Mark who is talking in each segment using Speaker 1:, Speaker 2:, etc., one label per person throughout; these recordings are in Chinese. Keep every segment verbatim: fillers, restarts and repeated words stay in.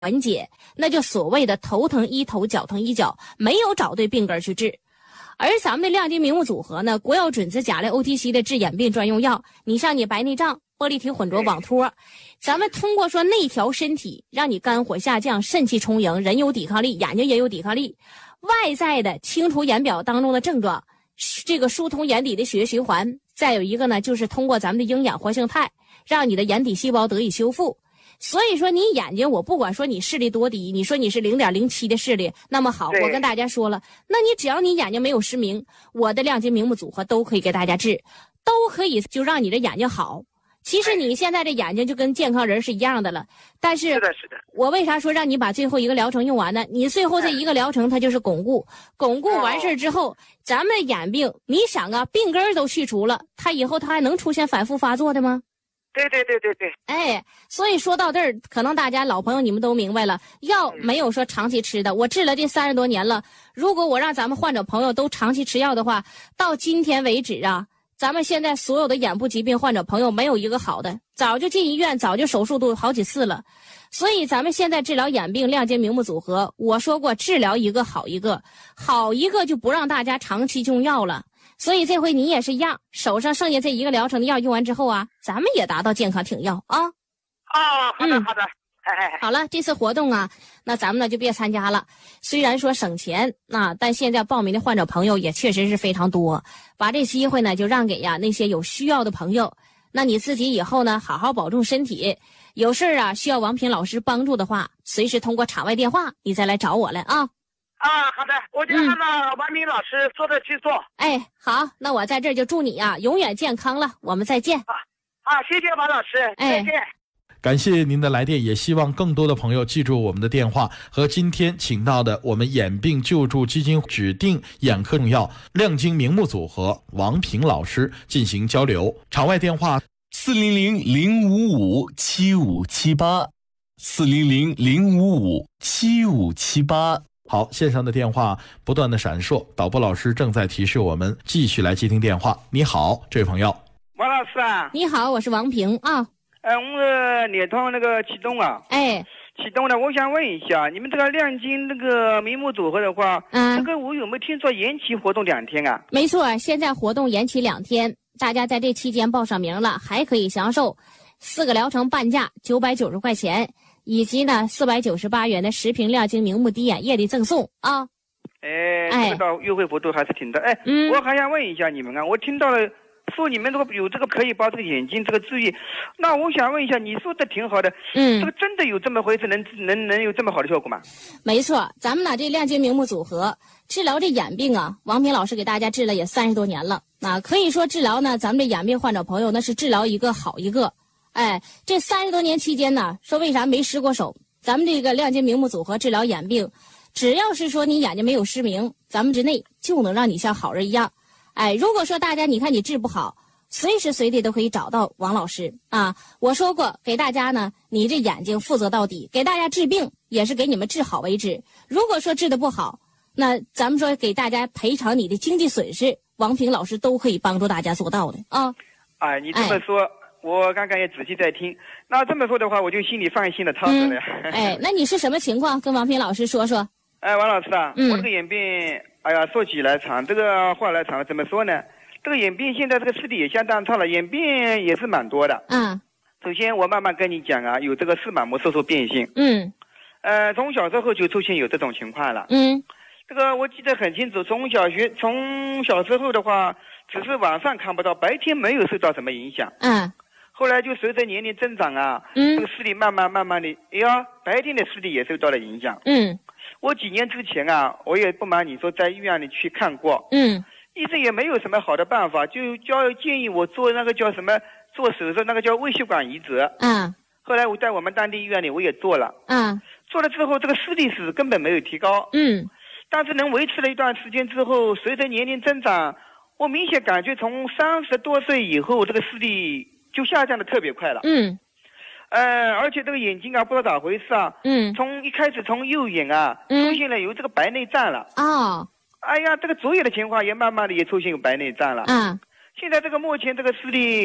Speaker 1: 缓解，那就所谓的头疼医头，脚疼医脚，没有找对病根去治。而咱们的亮金明目组合呢，国药准字甲类 O T C 的治眼病专用药，你像你白内障、玻璃体混浊网脱，咱们通过说内调身体，让你肝火下降，肾气充盈，人有抵抗力，眼睛也有抵抗力，外在的清除眼表当中的症状，这个疏通眼底的血液循环，再有一个呢，就是通过咱们的鹰眼活性肽，让你的眼底细胞得以修复。所以说你眼睛，我不管说你视力多低，你说你是 零点零七 的视力，那么好，我跟大家说了，那你只要你眼睛没有失明，我的亮金明目组合都可以给大家治，都可以就让你的眼睛好。其实你现在这眼睛就跟健康人是一样的了，但是
Speaker 2: 是的是的，
Speaker 1: 我为啥说让你把最后一个疗程用完呢？你最后这一个疗程它就是巩固，巩固完事之后，咱们的眼病，你想啊，病根都去除了，它以后它还能出现反复发作的吗？
Speaker 2: 对对对对对，
Speaker 1: 哎，所以说到这儿，可能大家老朋友你们都明白了，药没有说长期吃的。我治了这三十多年了，如果我让咱们患者朋友都长期吃药的话，到今天为止啊，咱们现在所有的眼部疾病患者朋友没有一个好的，早就进医院，早就手术都好几次了。所以咱们现在治疗眼病亮金明目组合，我说过治疗一个好一个，好一个就不让大家长期用药了。所以这回你也是一样，手上剩下这一个疗程的药用完之后啊，咱们也达到健康挺药啊。
Speaker 2: 哦，好的、嗯、好的，哎哎，
Speaker 1: 好了，这次活动啊，那咱们呢就别参加了。虽然说省钱，那但现在报名的患者朋友也确实是非常多，把这机会呢就让给呀那些有需要的朋友。那你自己以后呢好好保重身体，有事啊需要王平老师帮助的话，随时通过场外电话你再来找我来啊。
Speaker 2: 啊，好的，我就按照王明老师说的去做。
Speaker 1: 哎，好，那我在这儿就祝你啊永远健康了，我们再见。
Speaker 2: 啊，啊，谢谢王老师，
Speaker 1: 哎、
Speaker 2: 再见。
Speaker 3: 感谢您的来电，也希望更多的朋友记住我们的电话和今天请到的我们眼病救助基金指定眼科用药亮金明目组合王平老师进行交流。场外电话
Speaker 4: 四零零零五五七五七八，四零零零五五七五七八。
Speaker 3: 好，线上的电话不断的闪烁，导播老师正在提示我们继续来接听电话。你好，这位朋友。
Speaker 2: 王老师啊。
Speaker 1: 你好，我是王平啊。
Speaker 2: 呃，我们联通那个启动啊。
Speaker 1: 哎。
Speaker 2: 启动了，我想问一下，你们这个亮金那个明目组合的话，嗯，这个我有没有听说延期活动两天啊？
Speaker 1: 没错，现在活动延期两天，大家在这期间报上名了，还可以享受四个疗程半价九百九十块钱。以及呢四百九十八元的十瓶亮金明目滴眼液的赠送啊。
Speaker 2: 哎，这个优惠幅度还是挺大。哎，嗯，我还想问一下你们啊，我听到了说你们这个有这个可以把这个眼睛这个治愈，那我想问一下，你说的挺好的，嗯，这个真的有这么回事，能能能有这么好的效果吗？
Speaker 1: 没错，咱们呢这亮金明目组合治疗这眼病啊，王平老师给大家治了也三十多年了，那可以说治疗呢咱们这眼病患者朋友那是治疗一个好一个。哎，这三十多年期间呢，说为啥没失过手？咱们这个亮金明目组合治疗眼病，只要是说你眼睛没有失明，咱们之内就能让你像好人一样。哎，如果说大家你看你治不好，随时随地都可以找到王老师啊。我说过，给大家呢，你这眼睛负责到底，给大家治病也是给你们治好为止。如果说治得不好，那咱们说给大家赔偿你的经济损失，王平老师都可以帮助大家做到的啊。
Speaker 2: 哎，你这么说。哎，我刚刚也仔细在听，那这么说的话，我就心里放心的踏实了。
Speaker 1: 嗯、哎，那你是什么情况？跟王平老师说说。
Speaker 2: 哎，王老师啊，嗯、我这个眼病，哎呀，说起来长，这个话来长了，怎么说呢？这个眼病现在这个视力也相当差了，眼病也是蛮多的。嗯。首先，我慢慢跟你讲啊，有这个视网膜色素变性。嗯。呃，从小时候就出现有这种情况了。嗯。这个我记得很清楚，从小学从小时候的话，只是晚上看不到，白天没有受到什么影响。嗯。后来就随着年龄增长啊，嗯，这个视力慢慢慢慢的，哎呀，白天的视力也受到了影响。嗯，我几年之前啊，我也不瞒你说，在医院里去看过。嗯，医生也没有什么好的办法，就叫建议我做那个叫什么做手术，那个叫微血管移植。嗯，后来我在我们当地医院里我也做了。嗯，做了之后，这个视力是根本没有提高。嗯，但是能维持了一段时间之后，随着年龄增长，我明显感觉从三十多岁以后，这个视力就下降的特别快了。嗯，呃，而且这个眼睛啊，不知道咋回事啊。嗯，从一开始从右眼啊，嗯、出现了有这个白内障了。哦，哎呀，这个左眼的情况也慢慢的也出现有白内障了。嗯，现在这个目前这个视力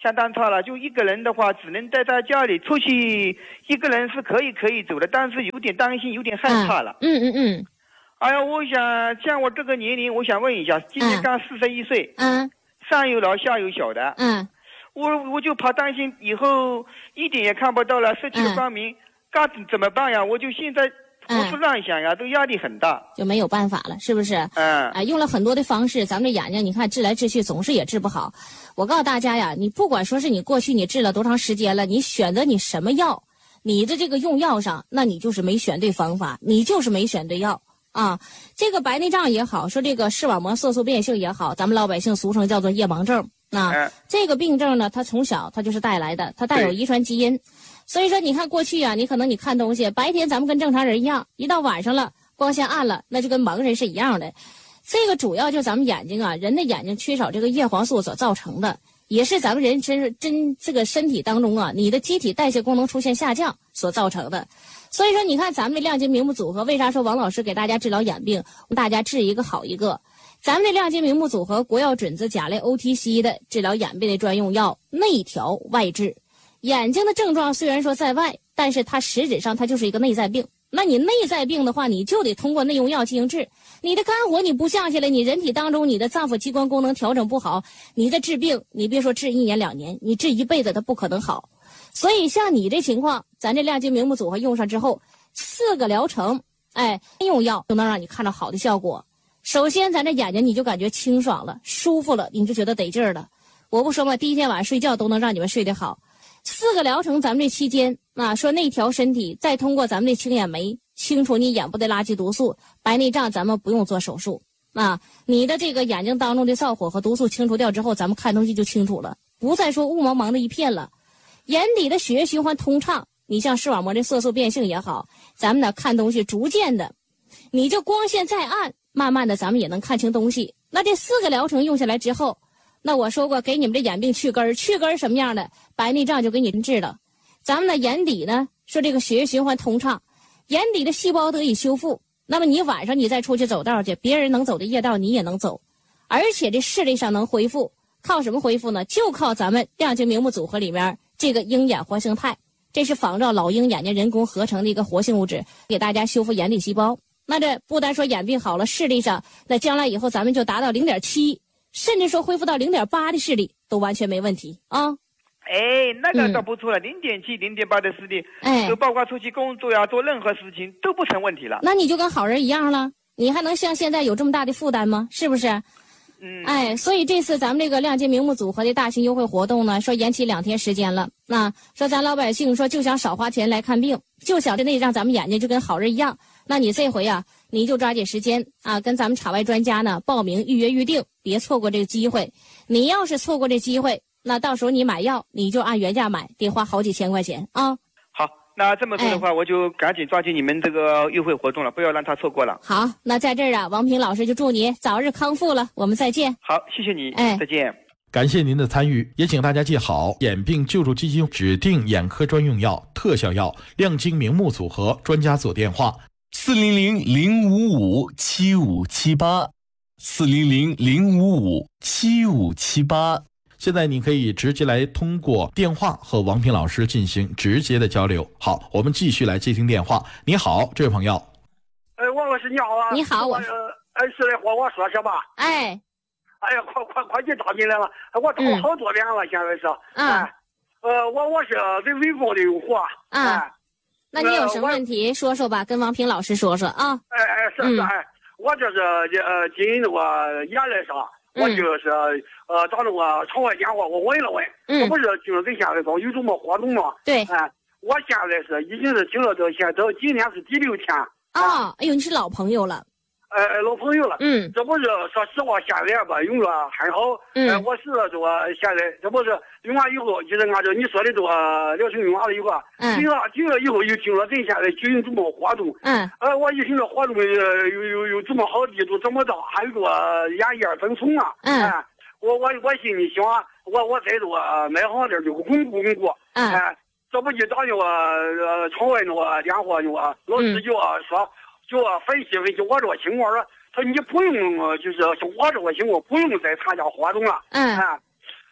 Speaker 2: 相当差了。就一个人的话，只能待在家里，出去一个人是可以可以走的，但是有点担心，有点害怕了。
Speaker 1: 嗯嗯嗯。
Speaker 2: 哎呀，我想像我这个年龄，我想问一下，今年刚四十一岁，
Speaker 1: 嗯，
Speaker 2: 上有老下有小的，
Speaker 1: 嗯，
Speaker 2: 我我就怕担心以后一点也看不到了，失去了光明，该怎么办呀？我就现在胡思乱想呀，都压力很大，
Speaker 1: 就没有办法了，是不是？
Speaker 2: 嗯，
Speaker 1: 啊，用了很多的方式，咱们这眼睛你看治来治去，总是也治不好。我告诉大家呀，你不管说是你过去你治了多长时间了，你选择你什么药，你的这个用药上，那你就是没选对方法，你就是没选对药。啊，这个白内障也好，说这个视网膜色素变性也好，咱们老百姓俗称叫做夜盲症。啊，
Speaker 2: 嗯、
Speaker 1: 这个病症呢，它从小它就是带来的，它带有遗传基因。所以说，你看过去啊，你可能你看东西，白天咱们跟正常人一样，一到晚上了，光线暗了，那就跟盲人是一样的。这个主要就是咱们眼睛啊，人的眼睛缺少这个叶黄素所造成的，也是咱们人身真这个身体当中啊，你的机体代谢功能出现下降所造成的。所以说，你看咱们的亮金明目组合，为啥说王老师给大家治疗眼病，大家治一个好一个？咱们的亮金明目组合，国药准子甲类 O T C 的治疗眼病的专用药，内调外治。眼睛的症状虽然说在外，但是它实质上它就是一个内在病。那你内在病的话，你就得通过内用药进行治。你的肝火你不降下来，你人体当中你的脏腑器官功能调整不好，你的治病，你别说治一年两年，你治一辈子它不可能好。所以像你这情况，咱这亮金明目组合用上之后，四个疗程，哎，用药就能让你看到好的效果。首先，咱这眼睛你就感觉清爽了、舒服了，你就觉得得劲儿了。我不说嘛，第一天晚上睡觉都能让你们睡得好。四个疗程，咱们这期间啊，说内调身体，再通过咱们这清眼酶清除你眼部的垃圾毒素，白内障咱们不用做手术啊，你的这个眼睛当中的燥火和毒素清除掉之后，咱们看东西就清楚了，不再说雾茫茫的一片了。眼底的血液循环通畅，你像视网膜的色素变性也好，咱们呢看东西逐渐的，你就光线再暗，慢慢的咱们也能看清东西。那这四个疗程用下来之后，那我说过给你们这眼病去根儿，去根儿什么样的？白内障就给你治了。咱们的眼底呢，说这个血液循环通畅，眼底的细胞得以修复。那么你晚上你再出去走道去，别人能走的夜道你也能走，而且这视力上能恢复。靠什么恢复呢？就靠咱们亮金明目组合里面这个鹰眼活性肽，这是仿照老鹰眼睛人工合成的一个活性物质，给大家修复眼底细胞。那这不单说眼病好了，视力上，那将来以后咱们就达到零点七，甚至说恢复到零点八的视力都完全没问题啊。
Speaker 2: 哎，那个倒不错了，零点七、零点八的视力，哎，就包括出去工作呀，做任何事情都不成问题了。
Speaker 1: 那你就跟好人一样了，你还能像现在有这么大的负担吗？是不是？嗯，哎，所以这次咱们这个亮金明目组合的大型优惠活动呢，说延期两天时间了。那说咱老百姓说就想少花钱来看病，就想着那让咱们眼睛就跟好人一样。那你这回啊，你就抓紧时间啊，跟咱们场外专家呢报名预约预定，别错过这个机会。你要是错过这机会，那到时候你买药你就按原价买，得花好几千块钱啊。
Speaker 2: 那这么说的话，哎，我就赶紧抓紧你们这个优惠活动了，不要让他错过了。
Speaker 1: 好，那在这儿啊，王平老师就祝你早日康复了，我们再见。
Speaker 2: 好，谢谢你，
Speaker 1: 哎，
Speaker 2: 再见。
Speaker 3: 感谢您的参与，也请大家记好，眼病救助基金指定眼科专用药特效药亮金明目组合专家组电话：
Speaker 4: 四零零零五五七五七八，四零零零五五七五七八。
Speaker 3: 现在你可以直接来通过电话和王平老师进行直接的交流。好，我们继续来接听电话。你好，这位朋友。
Speaker 5: 哎，王老师你好啊。
Speaker 1: 你好，我。
Speaker 5: 呃，哎，是的，和我说说吧。
Speaker 1: 哎。
Speaker 5: 哎呀，快快快去打进来了！我找了好多遍了，嗯、现在是。
Speaker 1: 嗯。
Speaker 5: 哎，呃，我我是这微风的用户。
Speaker 1: 嗯。哎、那你有什么问题、呃、说说吧，跟王平老师说说啊。
Speaker 5: 哎哎，是是、嗯、哎，我这是呃今那个眼泪上。我就是呃打那个场外电话，我问了问，
Speaker 1: 嗯，
Speaker 5: 我不是就是跟现在说有什么活动吗？
Speaker 1: 对，
Speaker 5: 哎，我现在是已经是听了这现在这今天是第六天。
Speaker 1: 啊，哎呦，你是老朋友了。
Speaker 5: 哎哎，老朋友了。
Speaker 1: 嗯，
Speaker 5: 这不是说实话，现在吧用了还好。
Speaker 1: 嗯，
Speaker 5: 哎，我是这个现在这不是用完以后，就是按照你说的这个疗程用完了以后，
Speaker 1: 嗯，
Speaker 5: 听了听了以后又听了人现在举行这么活动。
Speaker 1: 嗯，
Speaker 5: 呃，我一听这活动有有有有这么好的力度，这么大，还有个眼叶增重啊。
Speaker 1: 嗯，
Speaker 5: 哎，我我我心里想，我我在这个买行这就巩固巩固。
Speaker 1: 嗯，
Speaker 5: 哎，这不就打那个呃场外那个电话那个老师就说。就分析分析我这个情况了，他说你不用，就是我这个情况不用再参加活动了。
Speaker 1: 嗯，
Speaker 5: 哎，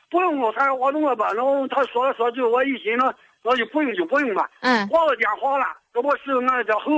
Speaker 5: 不用了，他我弄了吧，然后他说了说就我一寻呢，我就不用就不用吧。嗯。挂了电话了，这不是俺这后。